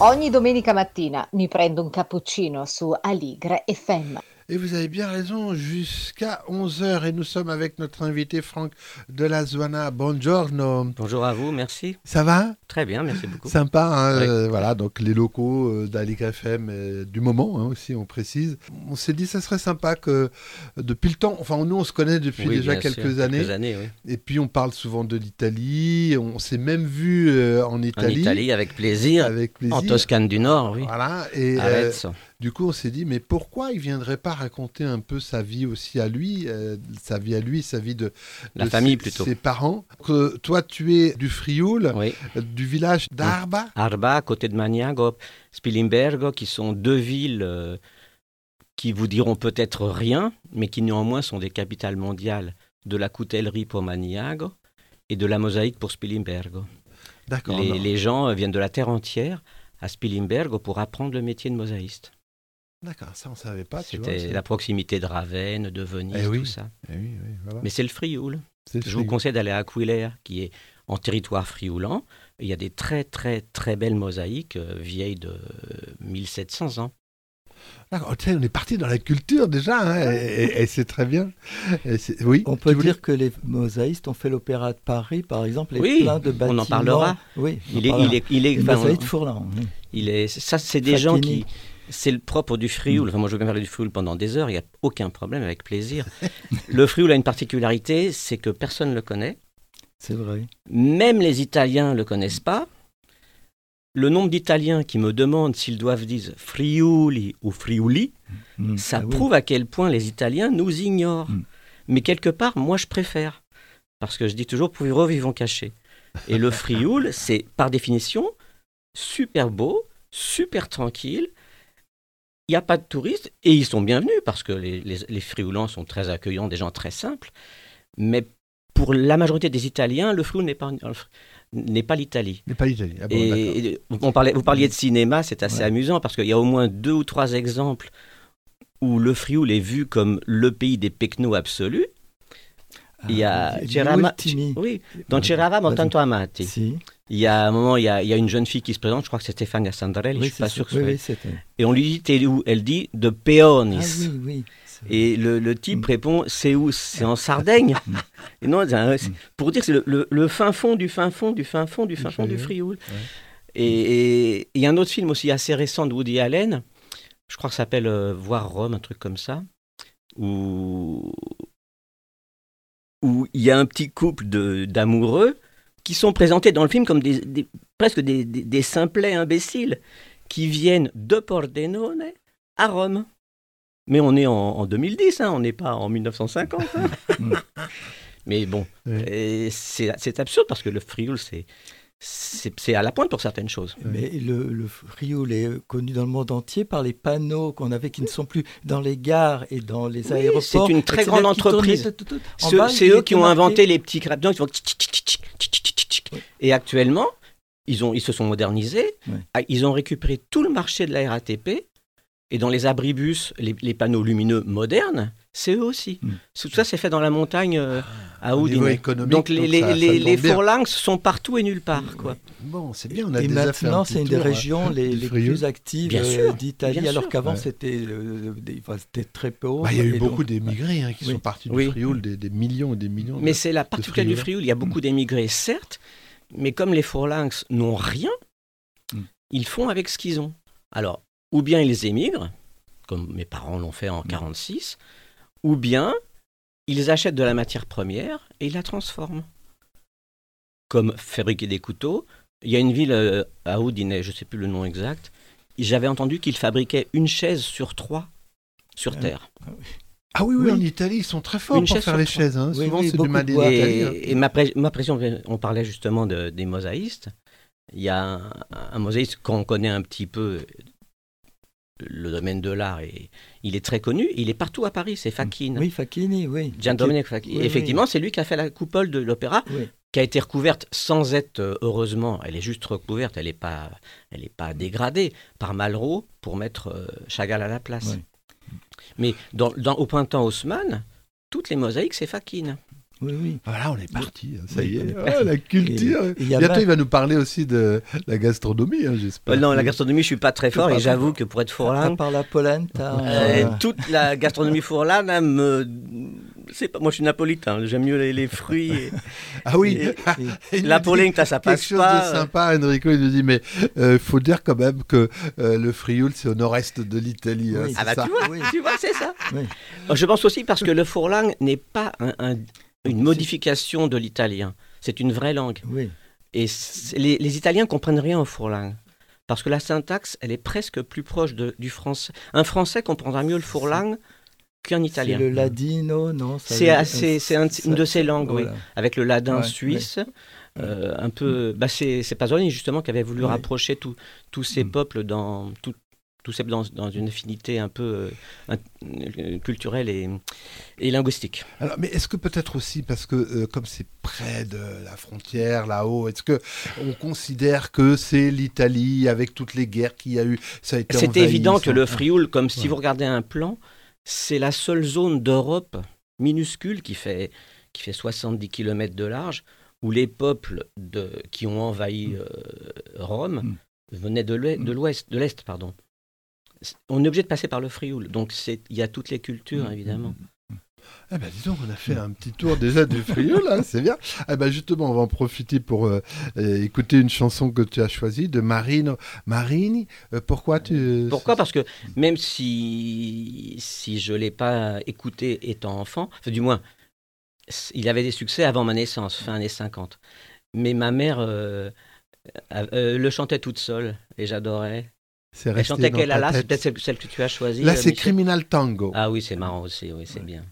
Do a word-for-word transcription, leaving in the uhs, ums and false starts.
Ogni domenica mattina mi prendo un cappuccino su Aligre F M. Et vous avez bien raison, jusqu'à onze heures. Et nous sommes avec notre invité Franck Delazuana. Buongiorno. Bonjour à vous, merci. Ça va? Très bien, merci beaucoup. Sympa, hein, Oui. euh, voilà, donc les locaux euh, d'Aligre F M euh, du moment hein, aussi, on précise. On s'est dit ça serait sympa que euh, depuis le temps, enfin nous on se connaît depuis Oui, déjà bien quelques sûr, années. quelques années, oui. Et puis on parle souvent de l'Italie, on s'est même vu euh, en En Italie. Italie, avec plaisir, Avec plaisir. en Toscane du Nord, oui. Voilà, et À euh, Arezzo. du coup, on s'est dit, mais pourquoi il ne viendrait pas raconter un peu sa vie aussi à lui, euh, sa vie à lui, sa vie de, La de famille ses, plutôt. ses parents. Que toi, tu es du Frioul, Oui. euh, du village d'Arba. Arba, à côté de Maniago, Spilimbergo, qui sont deux villes euh, qui vous diront peut-être rien, mais qui néanmoins sont des capitales mondiales de la coutellerie pour Maniago et de la mosaïque pour Spilimbergo. D'accord. Les, non. les gens euh, viennent de la terre entière à Spilimbergo pour apprendre le métier de mosaïste. D'accord, ça on ne savait pas. Tu vois, C'était c'est- la proximité de Ravenne, de Venise, Eh oui. tout ça. Eh oui, oui, voilà. Mais c'est le Frioul. C'est le Je vous Frioul. conseille d'aller à Aquileia, qui est en territoire frioulan. Il y a des très très très belles mosaïques euh, vieilles de euh, mille sept cents ans. D'accord, tu sais, on est parti dans la culture déjà, hein, et, et- et c'est très bien. Et c'est- oui, On peut tu voulais- dire que les mosaïstes ont fait l'opéra de Paris, par exemple, et Oui, plein de on bâtiments. en parlera. Oui, on Il est, parlera. il est, il est, Les enfin, mosaïques on- Fourlan. oui. il est, ça, c'est des gens Facchini. qui, c'est le propre du Frioul. Enfin, moi, je vais parler du Frioul pendant des heures. Il n'y a aucun problème, avec plaisir. Le Frioul a une particularité, c'est que personne ne le connaît. C'est vrai. Même les Italiens ne le connaissent pas. Le nombre d'Italiens qui me demandent s'ils doivent dire Friuli ou Friuli, Mm. ça Ah oui. prouve à quel point les Italiens nous ignorent. Mm. Mais quelque part, moi, je préfère. Parce que je dis toujours, pour vivre, vivons cachés. Et le Frioul, c'est par définition super beau, super tranquille. Il n'y a pas de touristes et ils sont bienvenus parce que les, les, les Frioulans sont très accueillants, des gens très simples. Mais pour la majorité des Italiens, le Frioul n'est pas, n'est pas l'Italie. Mais pas l'Italie. Ah bon, d'accord. Et, et on parlait, vous parliez de cinéma, c'est assez Ouais. amusant parce qu'il y a au moins deux ou trois exemples où le Frioul est vu comme le pays des pecnos absolus. Il y a Ah, gli Cerama- ultimi. Oui, dans Vas-y, Ceravamo vas-y. tanto amati. Si. Il y a un moment, il y a, il y a une jeune fille qui se présente, je crois que c'est Stefania Sandrelli, Oui, je suis pas c'est sûr que ça. ce Oui, soit oui, elle. c'était. Et on lui dit, t'es où? Elle dit, de Ah Peonis. oui, oui. c'est- Et le, le type Mm. répond, c'est où? C'est en Sardaigne. Mm. Et non, c'est un- c'est- pour dire que c'est le, le- le fin fond du fin fond du fin fond du fin fond du Frioul. Et et- et il y a un autre film aussi assez récent de Woody Allen, je crois que ça s'appelle euh, Voir Rome, un truc comme ça, où où il y a un petit couple de, d'amoureux qui sont présentés dans le film comme des, des- presque des, des, des simplets imbéciles qui viennent de Pordenone à Rome. Mais on est en, en deux mille dix, hein, on n'est pas en mille neuf cent cinquante. hein. Mm. Mais bon, Ouais. et c'est, c'est absurde parce que le Frioul, c'est, c'est, c'est à la pointe pour certaines choses. Mais le, le Frioul est connu dans le monde entier par les panneaux qu'on avait qui ne sont plus dans les gares et dans les Oui, aéroports. c'est une très et grande là qui tournent entreprise. tout, tout, tout. En Ceux- bas, c'est il eux était qui ont marqué- inventé les petits crapetons qui font tchic, tchic, tchic, tchic, tchic, tchic, tchic. Oui. Et actuellement, ils, ont, ils se sont modernisés. Oui. Ah, Ils ont récupéré tout le marché de la R A T P. Et dans les abribus, les, les panneaux lumineux modernes, c'est eux aussi. Mm. Tout ça, c'est fait dans la montagne euh, à Au niveau Udine. économique, Donc les, donc les, ça- ça les, tombe les bien. phalanx sont partout et nulle part. Quoi. Bon, c'est bien, on a Et déjà fait un maintenant, petit c'est une des tour, hein, régions les, du les Frioul. plus actives Bien euh, sûr, d'Italie, bien alors sûr. qu'avant, Ouais. c'était euh, des- enfin, c'était très pauvre. Bah, il y a eu et beaucoup donc- d'émigrés hein, qui Oui. sont partis du Oui. Frioul, des, des millions et des millions. Mais de- c'est la particularité du Frioul. Frioul. Il y a beaucoup d'émigrés, certes, mais comme les phalanx n'ont rien, Mm. ils font avec ce qu'ils ont. Alors, ou bien ils émigrent, comme mes parents l'ont fait en quarante-six, ou bien ils achètent de la matière première et ils la transforment. Comme fabriquer des couteaux. Il y a une ville euh, à Udine, je ne sais plus le nom exact, j'avais entendu qu'ils fabriquaient une chaise sur trois sur Ah. Terre. Ah oui, oui, Oui. en Italie, ils sont très forts Une pour chaise faire sur les trois. chaises. Hein. Oui, Souvent, oui, c'est du beaucoup mal de bois. italien. Et, et ma, pré- ma pression, on parlait justement de- des mosaïstes. Il y a un, un mosaïste, quand on connaît un petit peu le domaine de l'art, et il est très connu, il est partout à Paris, c'est Facchini. Oui, Facchini, oui. Gian Domenico Facchini. Oui, Effectivement, c'est lui qui a fait la coupole de l'opéra, Oui. qui a été recouverte sans être, euh, heureusement, elle est juste recouverte, elle n'est pas, elle est pas dégradée, par Malraux pour mettre euh, Chagall à la place. Oui. Mais dans, dans- au printemps Haussmann, toutes les mosaïques, c'est Facchini. Oui, oui. Voilà, on est parti, ça Oui, y on est. est Ah, parti. la culture. Et- et il y a Bientôt, vingt il va nous parler aussi de la gastronomie, hein, j'espère. Euh, non, la gastronomie, je suis pas très fort pas et très j'avoue fort. que pour être À fourlin, part la polenta. euh, euh, toute la gastronomie fourlane hein, me. C'est pas, moi, je suis napolitain. J'aime mieux les, les fruits. Et, Ah oui, et- Et il la nous dit polenta, ça quelque passe chose pas. de sympa, Enrico, il nous dit, mais il faut dire quand même que euh, le Frioul, c'est au nord-est de l'Italie. hein, Oui. c'est Ah bah ça. tu vois, Oui. tu vois, c'est ça. Oui. Je pense aussi parce que le fourlang n'est pas un- un- une modification de l'italien. C'est une vraie langue. Oui. Et c'est- les, les Italiens comprennent rien au fourlang. Parce que la syntaxe, elle est presque plus proche de- du français. Un français comprendra mieux le fourlang qu'un C'est italien. le ladino, non ça C'est veut- assez- c'est un- ça- une de ces langues, oui. voilà. Avec le ladin Ouais, suisse, ouais. euh, un peu. Bah c'est, c'est Pasolini justement qui avait voulu Ouais. rapprocher tout- tous ces Mm. peuples dans tout- tous ces dans, dans une affinité un peu euh, un- euh, culturelle et, et linguistique. Alors, mais est-ce que peut-être aussi, parce que euh, comme c'est près de la frontière, là-haut, est-ce que on considère que c'est l'Italie, avec toutes les guerres qu'il y a eu, ça a été C'est envahi, évident que ça- le Frioul, comme si Ouais. vous regardez un plan, c'est la seule zone d'Europe minuscule qui fait, qui fait soixante-dix kilomètres de large, où les peuples de, qui ont envahi euh, Rome venaient de l'ouest, de l'ouest, de l'est, pardon. On est obligé de passer par le Frioul, donc c'est, il y a toutes les cultures, évidemment. Eh ben, dis donc, on a fait un petit tour déjà du Frioul, là, c'est bien. Eh ben, justement, on va en profiter pour euh, euh, écouter une chanson que tu as choisie de Marino. Marini, euh, pourquoi tu... Pourquoi ? Parce que même si, si je ne l'ai pas écouté étant enfant, enfin, du moins, c- il avait des succès avant ma naissance, fin années cinquante. Mais ma mère euh, euh, euh, le chantait toute seule et j'adorais. C'est Elle resté chantait dans quelle ta là, c'est tête. peut-être celle, celle que tu as choisie. Là, euh, c'est Michel. Criminal Tango. Ah oui, c'est marrant aussi, oui, c'est bien.